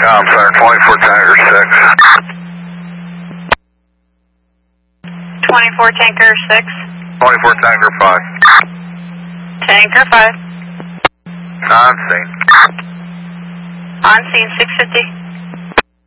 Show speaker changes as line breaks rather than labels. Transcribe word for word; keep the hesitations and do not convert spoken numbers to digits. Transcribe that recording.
I'm sorry, twenty-four Tanker six.
twenty-four Tanker six.
twenty-four Tanker five.
Tanker five.
On scene.
On scene six fifty.